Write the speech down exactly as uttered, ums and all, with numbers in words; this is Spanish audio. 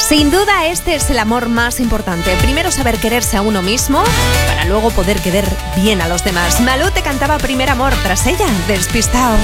Sin duda este es el amor más importante. Primero saber quererse a uno mismo para luego poder querer bien a los demás. Malú te cantaba Primer Amor, tras ella, Despistaos.